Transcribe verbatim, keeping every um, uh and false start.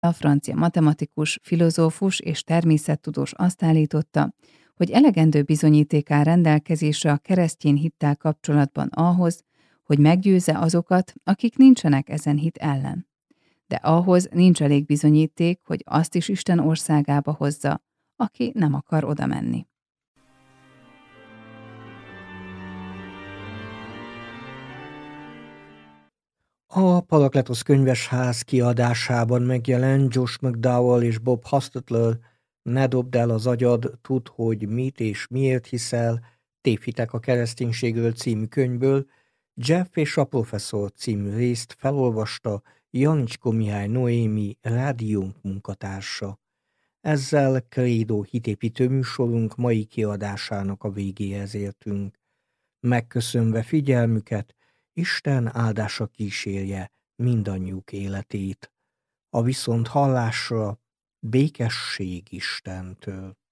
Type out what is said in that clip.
A francia matematikus, filozófus és természettudós azt állította, hogy elegendő bizonyíték áll rendelkezésre a keresztény hittel kapcsolatban ahhoz, hogy meggyőzze azokat, akik nincsenek ezen hit ellen. De ahhoz nincs elég bizonyíték, hogy azt is Isten országába hozza, aki nem akar oda menni. A Parakletosz könyvesház kiadásában megjelent Josh McDowell és Bob Hostetler Ne dobd el az agyad, tudd, hogy mit és miért hiszel, Tévhitek a kereszténységről című könyvből Jeff és a professzor című részt felolvasta Janicskó Mihály Noémi rádiónk munkatársa. Ezzel Credo hitépítő műsorunk mai kiadásának a végéhez értünk. Megköszönve figyelmüket, Isten áldása kísérje mindannyiuk életét. A viszont hallásra békesség Istentől.